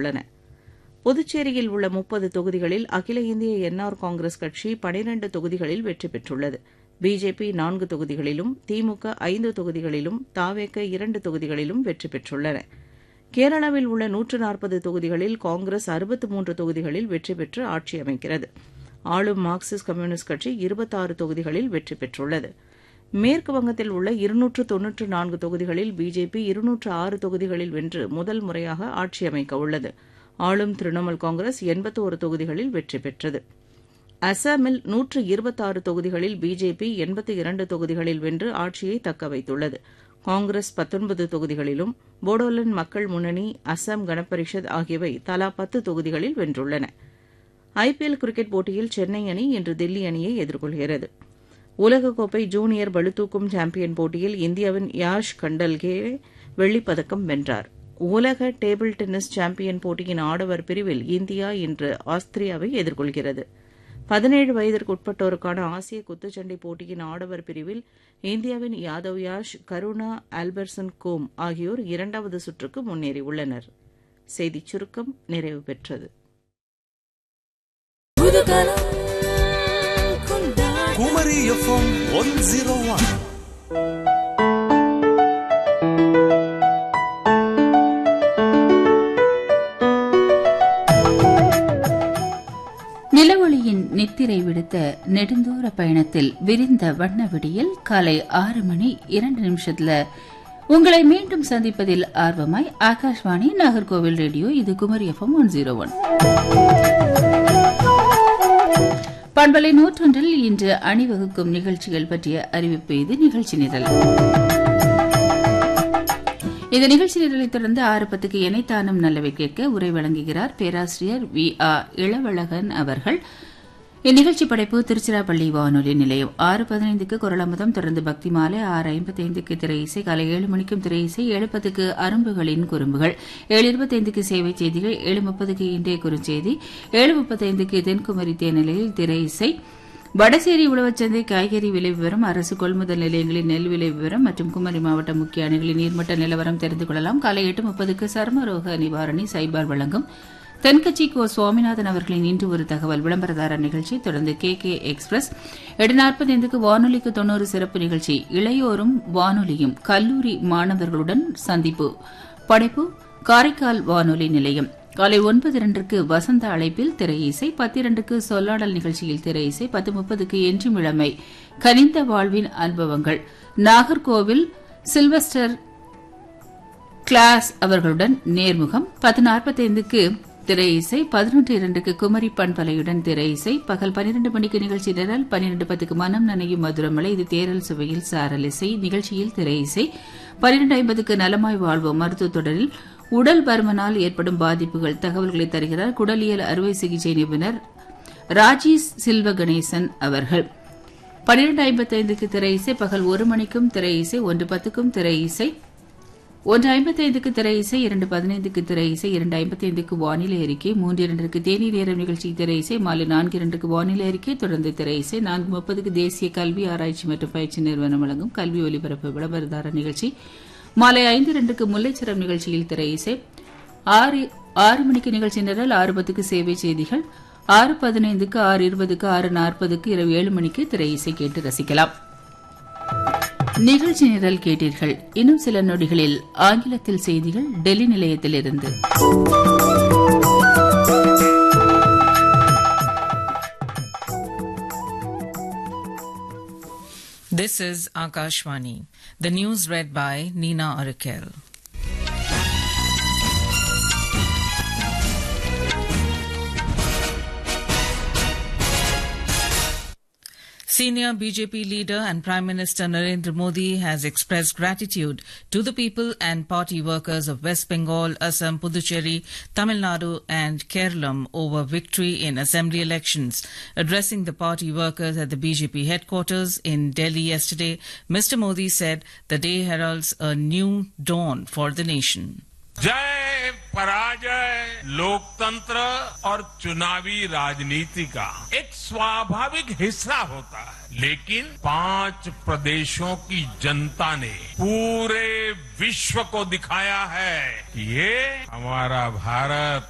பெற்றுள்ளன. புதுச்சேரியில் உள்ள 30 தொகுதிகளில் அகில இந்திய என்ஆர் காங்கிரஸ் கட்சி 12 தொகுதிகளில் வெற்றி பெற்றுள்ளது. பிஜேபி 4 தொகுதிகளிலும், திமுக 5 தொகுதிகளிலும், தவேக 2 தொகுதிகளிலும் வெற்றி பெற்றுள்ளன. கேரளாவில் உள்ள 140 தொகுதிகளில் காங்கிரஸ் 63 தொகுதிகளில் வெற்றி பெற்று ஆட்சி அமைக்கிறது. ஆளும் மார்க்சிஸ்ட் கம்யூனிஸ்ட் கட்சி 26 தொகுதிகளில் வெற்றி பெற்றுள்ளது. மேற்கு வங்கத்தில் உள்ள 294 தொகுதிகளில் பிஜேபி 206 தொகுதிகளில் வென்று முதல் முறையாக ஆட்சி அமைக்க உள்ளது. ஆளும் திரிணாமுல் காங்கிரஸ் 81 தொகுதிகளில் வெற்றி பெற்றது. அசாமில் 126 தொகுதிகளில் பிஜேபி 82 தொகுதிகளில் வென்று ஆட்சியை தக்க வைத்துள்ளது. காங்கிரஸ் 19 தொகுதிகளிலும், போடோலாந்து மக்கள் முன்னணி, அசாம் கணபரிஷத் ஆகியவை தலா 10 தொகுதிகளில் வென்றுள்ளன. ஐபிஎல் கிரிக்கெட் போட்டியில் சென்னை அணி இன்று தில்லி அணியை எதிர்கொள்கிறது. உலகக்கோப்பை ஜூனியர் பளுதூக்கும் சாம்பியன் போட்டியில் இந்தியாவின் யாஷ் கண்டல்கே வெள்ளிப்பதக்கம் வென்றார். உலக டேபிள் டென்னிஸ் சாம்பியன் போட்டியின் ஆடவர் பிரிவில் இந்தியா இன்று ஆஸ்திரியாவை எதிர்கொள்கிறது. 17 வயதிற்குட்பட்டோருக்கான ஆசிய குத்துச்சண்டை போட்டியின் ஆடவர் பிரிவில் இந்தியாவின் யாதவ் யாஷ், கருணா ஆல்பர்சன் கோம் ஆகியோர் 2வது சுற்றுக்கு முன்னேறியுள்ளனர். செய்திச் சுருக்கம் நிறைவு பெற்றது. குமரி எஃப்எம் 101. நிலவொளியின் நித்திரை விடுத்த நெடுந்தூர பயணத்தில் விரிந்த வண்ண விடியல் காலை 6 மணி 2 நிமிஷத்துல உங்களை மீண்டும் சந்திப்பதில் ஆர்வமாய் ஆகாஷ்வாணி நாகர்கோவில் ரேடியோ. இது குமரி எஃப்எம் 101. பண்பலை 101 இன்று அணிவகுக்கும் நிகழ்ச்சிகள் பற்றிய அறிவிப்பு. இது நிகழ்ச்சி நிரல். இந்த நிகழ்ச்சி நிரலை தொடர்ந்து 6:10க்கு எனைத்தானும் நல்லவை கேட்க உரை வழங்குகிறார் பேராசிரியர் V.A. இளவழகன் அவர்கள். இந்நிகழ்ச்சி படைப்பு திருச்சிராப்பள்ளி வானொலி நிலையம். 6:15க்கு குரலமுதம், தொடர்ந்து பக்தி மாலை. 6:55க்கு திரை இசை. காலை 7 மணிக்கும் திரை இசை. 7:10க்கு அரும்புகளின் குறும்புகள். 7:25க்கு சேவை செய்திகள். 7:30க்கு இன்றைய குறுஞ்செய்தி. 7:35க்கு தென்குமரி தேனிலையில் திரை இசை. வடசேரி உழவச்சந்தை காய்கறி விலை விவரம், அரசு கொள்முதல் நிலையங்களின் நெல் விலை விவரம் மற்றும் குமரி மாவட்ட முக்கிய அணைகளின் நீர்மட்ட நிலவரம் தெரிந்து கொள்ளலாம். காலை 8:30க்கு சர்மரோக நிவாரணி சைபார் வழங்கும் தென்கட்சி கோ சுவாமிநாதன் அவர்களின் இன்று ஒரு தகவல் விளம்பரதாரர் நிகழ்ச்சி. தொடர்ந்து KK எக்ஸ்பிரஸ். 7:45க்கு வானொலிக்கு 90 சிறப்பு நிகழ்ச்சி. இளையோரும் வானொலியும் கல்லூரி மாணவர்களுடன் சந்திப்பு. படைப்பு காரைக்கால் வானொலி நிலையம். காலை 9:02க்கு வசந்த அழைப்பில் திரை இசை. 10:02க்கு சொல்லாடல் நிகழ்ச்சியில் திரை இசை. 10:30க்கு என்றும் இளமை கனிந்த வாழ்வின் அனுபவங்கள் நாகர்கோவில் சில்வஸ்டர் கிளாஸ் அவர்களுடன் நேர்முகம். 10:45க்கு திரை இசை. 11:02க்கு குமரி பண்பலையுடன் திரை இசை. பகல் 12 மணிக்கு நிகழ்ச்சி நிரல். 12:10க்கு மனம் நனையும் மதுரமலை, இது தேரல் சுவையில் சாரல் இசை, நிகழ்ச்சியில் திரை இசை. 12:50க்கு நலமாய் வாழ்வோம் மருத்துவ தொடரில் உடல் பருமனால் ஏற்படும் பாதிப்புகள் தகவல்களை தருகிறார் குடலியல் அறுவை சிகிச்சை நிபுணர் ராஜேஷ் சில்வ கணேசன் அவர்கள். 12:55க்கு திரை இசை. பகல் 1 மணிக்கும் திரை இசை. 1:10க்கும் திரை இசை. 1:55க்கு திரை இசை. 2:15க்கு திரை இசை. 2:55க்கு வானிலை அறிக்கை. 3:02க்கு தேநீர் நேரம் நிகழ்ச்சி திரை இசை. மாலை 4:02க்கு வானிலை அறிக்கை, தொடர்ந்து திரை இசை. 4:30க்கு தேசிய கல்வி ஆராய்ச்சி மற்றும் பயிற்சி நிறுவனம் வழங்கும் கல்வி ஒலிபரப்பு விளம்பரதாரர் நிகழ்ச்சி. மாலை 5:02க்கு முல்லைச்சரம் நிகழ்ச்சியில் திரை இசை. 6 மணிக்கு நிகழ்ச்சி நிரல். 6:10க்கு சேவை செய்திகள். 6:15க்கு 6:20க்கு 6:40க்கு இரவு 7 மணிக்கு திரை இசை கேட்டு ரசிக்கலாம். நிகழ்ச்சி நிரல் கேட்டீர்கள். இன்னும் சில நொடிகளில் ஆங்கிலத்தில் செய்திகள் டெல்லி நிலையத்திலிருந்து. This is Akashvani. The news read by Nina Arakel. Senior BJP leader and Prime Minister Narendra Modi has expressed gratitude to the people and party workers of West Bengal, Assam, Puducherry, Tamil Nadu and Kerala over victory in assembly elections. Addressing the party workers at the BJP headquarters in Delhi yesterday, Mr. Modi said the day heralds a new dawn for the nation. जय पराजय लोकतंत्र और चुनावी राजनीति का एक स्वाभाविक हिस्सा होता है, लेकिन 5 प्रदेशों की जनता ने पूरे विश्व को दिखाया है कि ये हमारा भारत